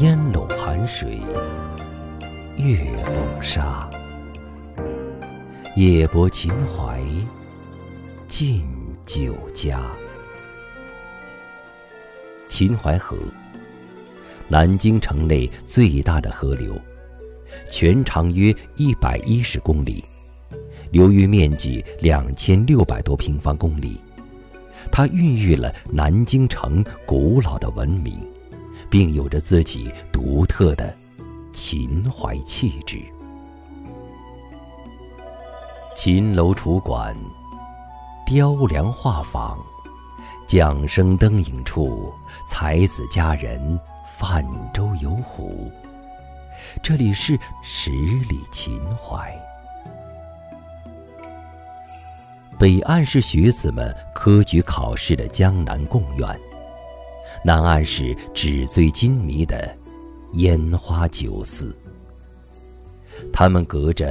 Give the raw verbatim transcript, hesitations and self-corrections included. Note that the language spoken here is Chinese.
烟笼寒水，月笼沙。夜泊秦淮，近酒家。秦淮河，南京城内最大的河流，全长约一百一十公里，流域面积两千六百多平方公里。它孕育了南京城古老的文明，并有着自己独特的秦淮气质。秦楼楚馆，雕梁画舫，桨声灯影处，才子佳人泛舟游湖。这里是十里秦淮。北岸是学子们科举考试的江南贡院，南岸是纸醉金迷的烟花酒肆。他们隔着